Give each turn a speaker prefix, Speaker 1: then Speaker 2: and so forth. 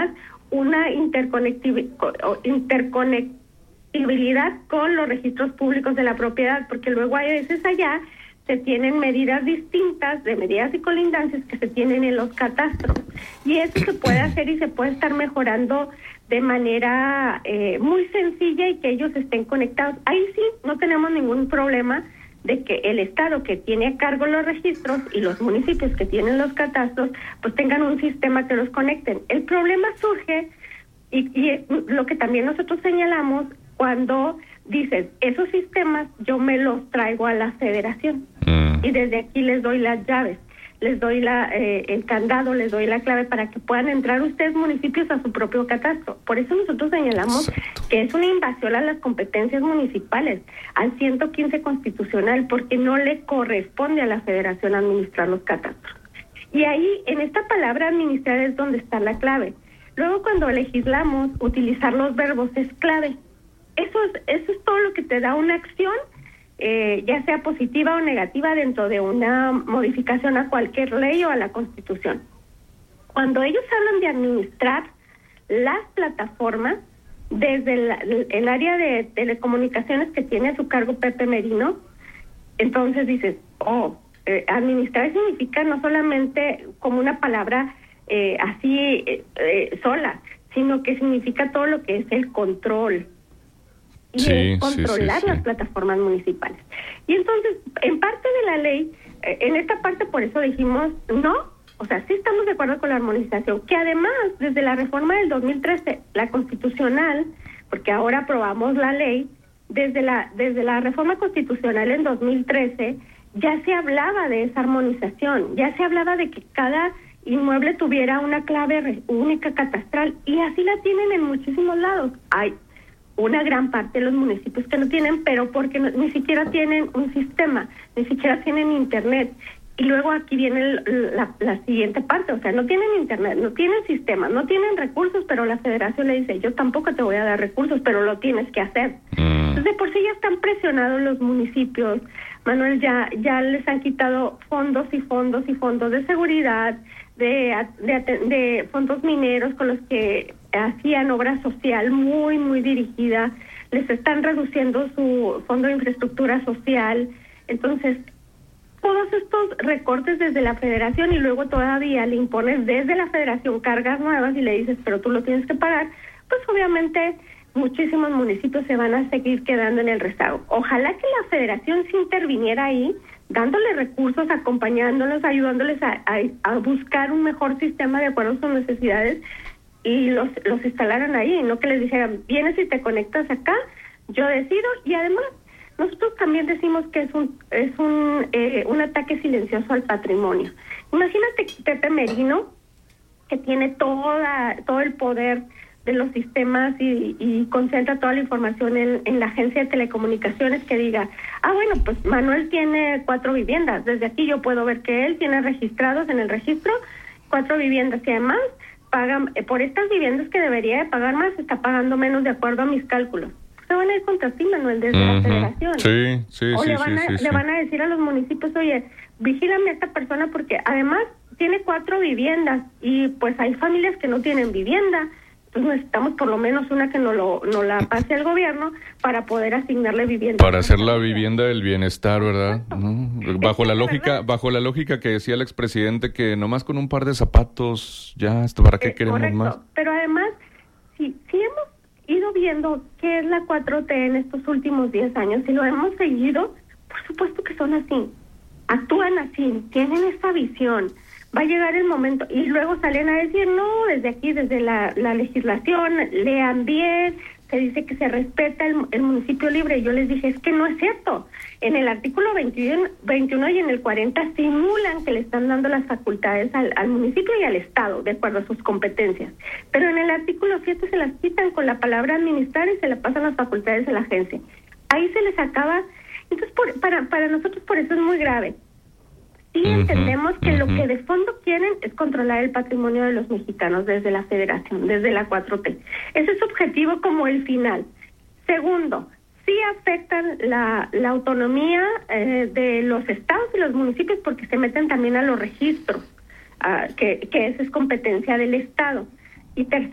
Speaker 1: además una interconectividad con los registros públicos de la propiedad, porque luego a veces allá se tienen medidas distintas de medidas y colindancias que se tienen en los catastros, y eso se puede hacer y se puede estar mejorando de manera muy sencilla y que ellos estén conectados. Ahí sí no tenemos ningún problema de que el Estado que tiene a cargo los registros y los municipios que tienen los catastros pues tengan un sistema que los conecten. El problema surge y es lo que también nosotros señalamos cuando dices, esos sistemas yo me los traigo a la federación y desde aquí les doy las llaves, les doy el candado, les doy la clave para que puedan entrar ustedes municipios a su propio catastro. Por eso nosotros señalamos que es una invasión a las competencias municipales, al 115 constitucional, porque no le corresponde a la federación administrar los catastros. Y ahí, en esta palabra administrar es donde está la clave. Luego cuando legislamos, utilizar los verbos es clave. Eso es todo lo que te da una acción, ya sea positiva o negativa dentro de una modificación a cualquier ley o a la Constitución. Cuando ellos hablan de administrar las plataformas, desde el área de telecomunicaciones que tiene a su cargo Pepe Merino, entonces dices, administrar significa no solamente como una palabra sola, sino que significa todo lo que es el control. Y es controlar las plataformas municipales. Y entonces, en parte de la ley, en esta parte por eso dijimos no, o sea, sí estamos de acuerdo con la armonización, que además, desde la reforma del 2013, la constitucional, porque ahora aprobamos la ley, desde la reforma constitucional en 2013, ya se hablaba de esa armonización, ya se hablaba de que cada inmueble tuviera una clave única catastral, y así la tienen en muchísimos lados. Hay una gran parte de los municipios que no tienen, pero porque ni siquiera tienen un sistema, ni siquiera tienen internet. Y luego aquí viene la siguiente parte, o sea, no tienen internet, no tienen sistema, no tienen recursos, pero la federación le dice, yo tampoco te voy a dar recursos, pero lo tienes que hacer. Entonces, de por sí ya están presionados los municipios, Manuel, ya les han quitado fondos y fondos y fondos de seguridad, de fondos mineros con los que hacían obra social muy, muy dirigida, les están reduciendo su fondo de infraestructura social. Entonces, todos estos recortes desde la federación y luego todavía le impones desde la federación cargas nuevas y le dices, pero tú lo tienes que pagar, pues obviamente muchísimos municipios se van a seguir quedando en el rezago. Ojalá que la federación se interviniera ahí, dándole recursos, acompañándolos, ayudándoles a buscar un mejor sistema de acuerdo a sus necesidades y los instalaran ahí, no que les dijeran, vienes y te conectas acá, yo decido. Y además nosotros también decimos que es un ataque silencioso al patrimonio. Imagínate Pepe Merino, que tiene todo el poder de los sistemas y concentra toda la información en la agencia de telecomunicaciones, que diga, bueno, pues Manuel tiene 4 viviendas, desde aquí yo puedo ver que él tiene registrados en el registro 4 viviendas y además pagan por estas viviendas que debería de pagar más, está pagando menos de acuerdo a mis cálculos. Se van a ir contra ti, Manuel, desde la federación. Le van a decir a los municipios, oye, vigílame a esta persona porque además tiene 4 viviendas y pues hay familias que no tienen vivienda. Entonces necesitamos por lo menos una que nos la pase al gobierno para poder asignarle vivienda.
Speaker 2: Para hacer la vivienda del bienestar, ¿verdad? ¿No? Bajo la lógica que decía el expresidente, que nomás con un par de zapatos, ya, ¿para qué queremos más?
Speaker 1: Pero además, si hemos ido viendo qué es la 4T en estos últimos 10 años, y lo hemos seguido, por supuesto que son así, actúan así, tienen esta visión. Va a llegar el momento, y luego salen a decir, no, desde aquí, desde la legislación, lean bien, se dice que se respeta el municipio libre. Y yo les dije, es que no es cierto. En el artículo 21 y en el 40 simulan que le están dando las facultades al municipio y al Estado, de acuerdo a sus competencias. Pero en el artículo 7 se las quitan con la palabra administrar y se le pasan las facultades a la agencia. Ahí se les acaba. Entonces, para nosotros por eso es muy grave. Sí entendemos que lo que de fondo quieren es controlar el patrimonio de los mexicanos desde la federación, desde la 4T. Ese es su objetivo como el final. Segundo, sí afectan la autonomía de los estados y los municipios porque se meten también a los registros, que esa es competencia del Estado. Y